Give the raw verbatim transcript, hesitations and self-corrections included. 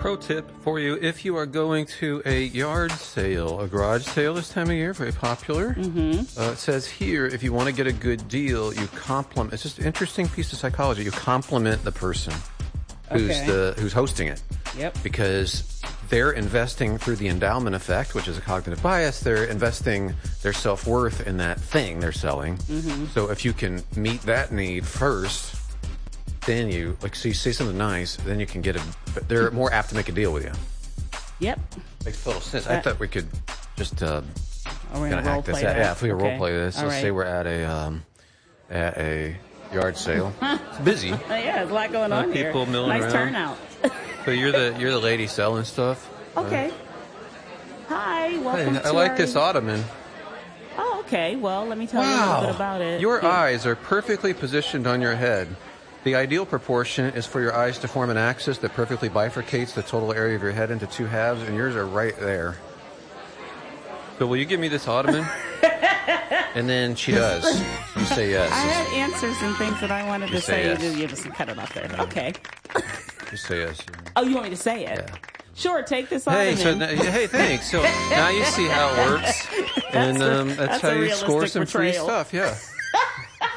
pro tip for you. If you are going to a yard sale, a garage sale this time of year, very popular. Mm-hmm. Uh, it says here, if you want to get a good deal, you compliment. It's just an interesting piece of psychology. You compliment the person who's Okay. the who's hosting it. Yep. Because they're investing through the endowment effect, which is a cognitive bias. They're investing their self-worth in that thing they're selling. Mm-hmm. So if you can meet that need first, then you, like, so you say something nice, then you can get a, they're more apt to make a deal with you. Yep. Makes total sense. I thought we could just uh, Are we kind of gonna role act this play out. that? Yeah, if we could Okay. role play this. All Let's right. say we're at a, um, at a yard sale. It's busy. Oh, yeah, there's a lot going A lot on of people here. milling Nice around. turnout. So you're the, you're the lady selling stuff? Okay. Hi, welcome Hey, to I like our... this ottoman. Oh, okay. Well, let me tell you a little bit about it. Your Yeah. eyes are perfectly positioned on your head. The ideal proportion is for your eyes to form an axis that perfectly bifurcates the total area of your head into two halves, and yours are right there. So will you give me this ottoman? And then she does. You say yes. I had answers and things that I wanted You to say say. yes. You just cut it off there. Okay. You say yes. Oh, you want me to say it? Yeah. Sure, take this Hey, ottoman. so now, hey, thanks. So now you see how it works, and That's a- um, that's, that's how a you score realistic some free portrayal. stuff. Yeah.